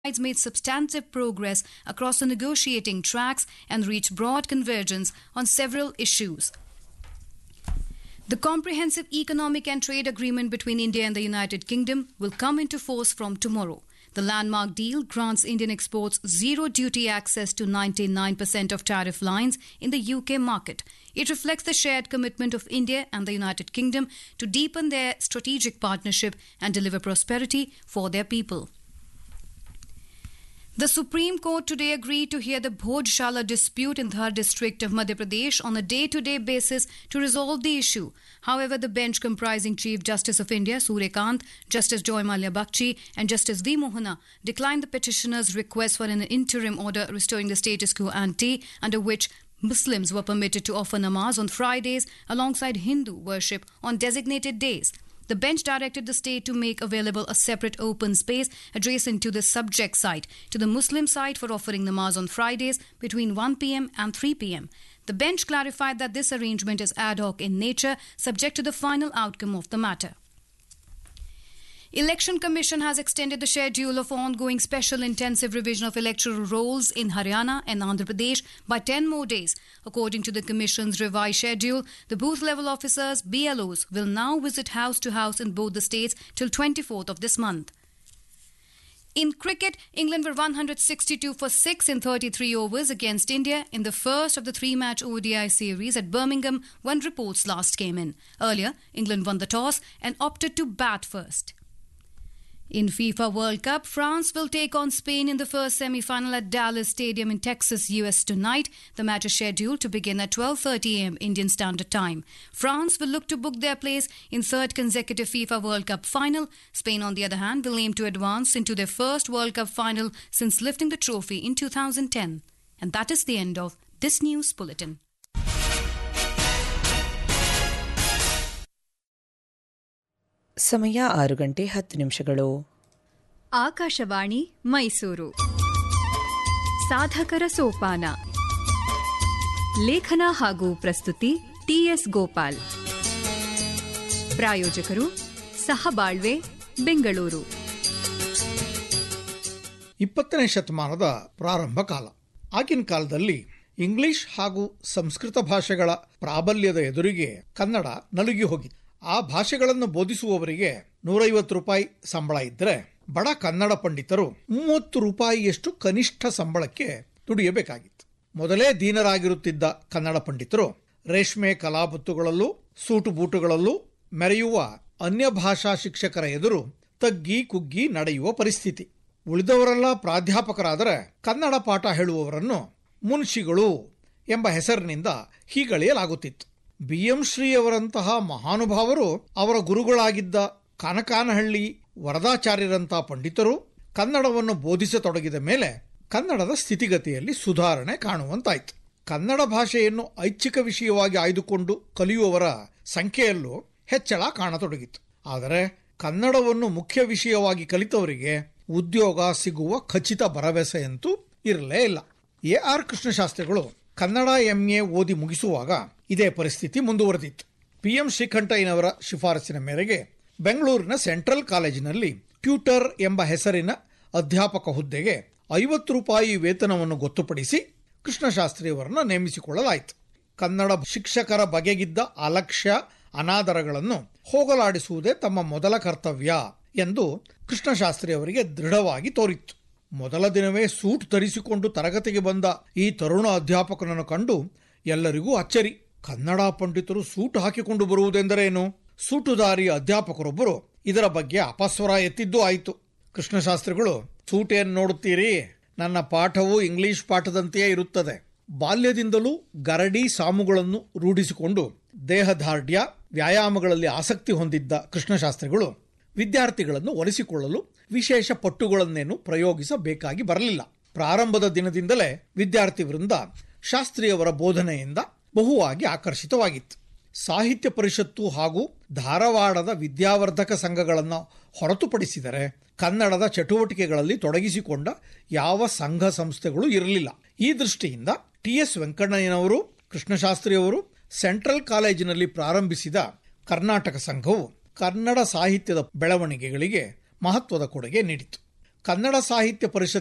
sides made substantive progress across the negotiating tracks and reached broad convergence on several issues. The Comprehensive Economic and Trade Agreement between India and the United Kingdom will come into force from tomorrow. The landmark deal grants Indian exports zero duty access to 99% of tariff lines in the UK market. It reflects the shared commitment of India and the United Kingdom to deepen their strategic partnership and deliver prosperity for their people. The Supreme Court today agreed to hear the Bhojshala dispute in Dhar district of Madhya Pradesh on a day-to-day basis to resolve the issue. However, the bench comprising Chief Justice of India, Suryakant, Justice Joy Malia Bakshi and Justice V. Mohana declined the petitioner's request for an interim order restoring the status quo ante under which Muslims were permitted to offer namaz on Fridays alongside Hindu worship on designated days. The bench directed the state to make available a separate open space adjacent to the subject site to the Muslim site for offering namaz on Fridays between 1 p.m. and 3 p.m. The bench clarified that this arrangement is ad hoc in nature, subject to the final outcome of the matter. Election Commission has extended the schedule of ongoing special intensive revision of electoral rolls in Haryana and Andhra Pradesh by 10 more days. According to the Commission's revised schedule, the booth-level officers, BLOs, will now visit house to house in both the states till 24th of this month. In cricket, England were 162 for 6 in 33 overs against India in the first of the three-match ODI series at Birmingham when reports last came in. Earlier, England won the toss and opted to bat first. In FIFA World Cup, France will take on Spain in the first semi-final at Dallas Stadium in Texas, US tonight. The match is scheduled to begin at 12:30 a.m. Indian Standard Time. France will look to book their place in third consecutive FIFA World Cup final. Spain, on the other hand, will aim to advance into their first World Cup final since lifting the trophy in 2010. And that is the end of this news bulletin. ಸಮಯ 6:10 ಆಕಾಶವಾಣಿ ಮೈಸೂರು. ಸಾಧಕರ ಸೋಪಾನ. ಲೇಖನ ಹಾಗೂ ಪ್ರಸ್ತುತಿ TS Gopal. ಪ್ರಾಯೋಜಕರು ಸಹಬಾಳ್ವೆ ಬೆಂಗಳೂರು. 20ನೇ ಶತಮಾನದ ಪ್ರಾರಂಭ ಕಾಲ. ಆಗಿನ ಕಾಲದಲ್ಲಿ ಇಂಗ್ಲಿಷ್ ಹಾಗೂ ಸಂಸ್ಕೃತ ಭಾಷೆಗಳ ಪ್ರಾಬಲ್ಯದ ಎದುರಿಗೆ ಕನ್ನಡ ನಲುಗಿ ಹೋಗಿತ್ತು. ಆ ಭಾಷೆಗಳನ್ನು ಬೋಧಿಸುವವರಿಗೆ 150 ರೂಪಾಯಿ ಸಂಬಳ ಇದ್ದರೆ ಬಡ ಕನ್ನಡ ಪಂಡಿತರು 30 ರೂಪಾಯಿಯಷ್ಟು ಕನಿಷ್ಠ ಸಂಬಳಕ್ಕೆ ದುಡಿಯಬೇಕಾಗಿತ್ತು. ಮೊದಲೇ ದೀನರಾಗಿರುತ್ತಿದ್ದ ಕನ್ನಡ ಪಂಡಿತರು ರೇಷ್ಮೆ ಕಲಾಬುತ್ತುಗಳಲ್ಲೂ ಸೂಟು ಬೂಟುಗಳಲ್ಲೂ ಮೆರೆಯುವ ಅನ್ಯ ಭಾಷಾ ಶಿಕ್ಷಕರ ಎದುರು ತಗ್ಗಿ ಕುಗ್ಗಿ ನಡೆಯುವ ಪರಿಸ್ಥಿತಿ. ಉಳಿದವರೆಲ್ಲ ಪ್ರಾಧ್ಯಾಪಕರಾದರೆ ಕನ್ನಡ ಪಾಠ ಹೇಳುವವರನ್ನು ಮುನ್ಷಿಗಳು ಎಂಬ ಹೆಸರಿನಿಂದ ಹೀಗಳೆಯಲಾಗುತ್ತಿತ್ತು. BM ಶ್ರೀಯವರಂತಹ ಮಹಾನುಭಾವರು, ಅವರ ಗುರುಗಳಾಗಿದ್ದ ಕಾನಕಾನಹಳ್ಳಿ ವರದಾಚಾರ್ಯರಂತಹ ಪಂಡಿತರು ಕನ್ನಡವನ್ನು ಬೋಧಿಸತೊಡಗಿದ ಮೇಲೆ ಕನ್ನಡದ ಸ್ಥಿತಿಗತಿಯಲ್ಲಿ ಸುಧಾರಣೆ ಕಾಣುವಂತಾಯಿತು. ಕನ್ನಡ ಭಾಷೆಯನ್ನು ಐಚ್ಛಿಕ ವಿಷಯವಾಗಿ ಆಯ್ದುಕೊಂಡು ಕಲಿಯುವವರ ಸಂಖ್ಯೆಯಲ್ಲೂ ಹೆಚ್ಚಳ ಕಾಣತೊಡಗಿತು. ಆದರೆ ಕನ್ನಡವನ್ನು ಮುಖ್ಯ ವಿಷಯವಾಗಿ ಕಲಿತವರಿಗೆ ಉದ್ಯೋಗ ಸಿಗುವ ಖಚಿತ ಭರವಸೆಯಂತೂ ಇರಲೇ ಇಲ್ಲ. AR ಕೃಷ್ಣಶಾಸ್ತ್ರಿಗಳು ಕನ್ನಡ MA ಓದಿ ಮುಗಿಸುವಾಗ ಇದೇ ಪರಿಸ್ಥಿತಿ ಮುಂದುವರೆದಿತ್ತು. PM ಶ್ರೀಕಂಠಯ್ಯನವರ ಶಿಫಾರಸಿನ ಮೇರೆಗೆ ಬೆಂಗಳೂರಿನ ಸೆಂಟ್ರಲ್ ಕಾಲೇಜಿನಲ್ಲಿ ಟ್ಯೂಟರ್ ಎಂಬ ಹೆಸರಿನ ಅಧ್ಯಾಪಕ ಹುದ್ದೆಗೆ 50 ರೂಪಾಯಿ ವೇತನವನ್ನು ಗೊತ್ತುಪಡಿಸಿ ಕೃಷ್ಣಶಾಸ್ತ್ರಿಯವರನ್ನು ನೇಮಿಸಿಕೊಳ್ಳಲಾಯಿತು. ಕನ್ನಡ ಶಿಕ್ಷಕರ ಬಗೆಗಿದ್ದ ಅಲಕ್ಷ್ಯ ಅನಾದರಗಳನ್ನು ಹೋಗಲಾಡಿಸುವುದೇ ತಮ್ಮ ಮೊದಲ ಕರ್ತವ್ಯ ಎಂದು ಕೃಷ್ಣಶಾಸ್ತ್ರಿಯವರಿಗೆ ದೃಢವಾಗಿ ತೋರಿತ್ತು. ಮೊದಲ ದಿನವೇ ಸೂಟ್ ಧರಿಸಿಕೊಂಡು ತರಗತಿಗೆ ಬಂದ ಈ ತರುಣ ಅಧ್ಯಾಪಕನನ್ನು ಕಂಡು ಎಲ್ಲರಿಗೂ ಅಚ್ಚರಿ. ಕನ್ನಡ ಪಂಡಿತರು ಸೂಟ್ ಹಾಕಿಕೊಂಡು ಬರುವುದೆಂದರೇನು? ಸೂಟುದಾರಿ ಅಧ್ಯಾಪಕರೊಬ್ಬರು ಇದರ ಬಗ್ಗೆ ಅಪಸ್ವರ ಎತ್ತಿದ್ದೂ ಆಯಿತು. ಕೃಷ್ಣಶಾಸ್ತ್ರಿಗಳು, ಸೂಟ್ ಏನ್ ನೋಡುತ್ತೀರಿ, ನನ್ನ ಪಾಠವು ಇಂಗ್ಲಿಷ್ ಪಾಠದಂತೆಯೇ ಇರುತ್ತದೆ. ಬಾಲ್ಯದಿಂದಲೂ ಗರಡಿ ಸಾಮುಗಳನ್ನು ರೂಢಿಸಿಕೊಂಡು ದೇಹದಾರ್ಢ್ಯ ವ್ಯಾಯಾಮಗಳಲ್ಲಿ ಆಸಕ್ತಿ ಹೊಂದಿದ್ದ ಕೃಷ್ಣಶಾಸ್ತ್ರಿಗಳು ವಿದ್ಯಾರ್ಥಿಗಳನ್ನು ಒಲಿಸಿಕೊಳ್ಳಲು ವಿಶೇಷ ಪಟ್ಟುಗಳನ್ನೇನು ಪ್ರಯೋಗಿಸಬೇಕಾಗಿ ಬರಲಿಲ್ಲ. ಪ್ರಾರಂಭದ ದಿನದಿಂದಲೇ ವಿದ್ಯಾರ್ಥಿ ವೃಂದ ಶಾಸ್ತ್ರಿಯವರ ಬೋಧನೆಯಿಂದ ಬಹುವಾಗಿ ಆಕರ್ಷಿತವಾಗಿತ್ತು. ಸಾಹಿತ್ಯ ಪರಿಷತ್ತು ಹಾಗೂ ಧಾರವಾಡದ ವಿದ್ಯಾವರ್ಧಕ ಸಂಘಗಳನ್ನು ಹೊರತುಪಡಿಸಿದರೆ ಕನ್ನಡದ ಚಟುವಟಿಕೆಗಳಲ್ಲಿ ತೊಡಗಿಸಿಕೊಂಡ ಯಾವ ಸಂಘ ಸಂಸ್ಥೆಗಳು ಇರಲಿಲ್ಲ. ಈ ದೃಷ್ಟಿಯಿಂದ TS ವೆಂಕಣ್ಣಯ್ಯನವರು, ಕೃಷ್ಣಶಾಸ್ತ್ರಿಯವರು ಸೆಂಟ್ರಲ್ ಕಾಲೇಜಿನಲ್ಲಿ ಪ್ರಾರಂಭಿಸಿದ ಕರ್ನಾಟಕ ಸಂಘವು ಕನ್ನಡ ಸಾಹಿತ್ಯದ ಬೆಳವಣಿಗೆಗಳಿಗೆ ಮಹತ್ವದ ಕೊಡುಗೆ ನೀಡಿತು. ಕನ್ನಡ ಸಾಹಿತ್ಯ ಪರಿಷತ್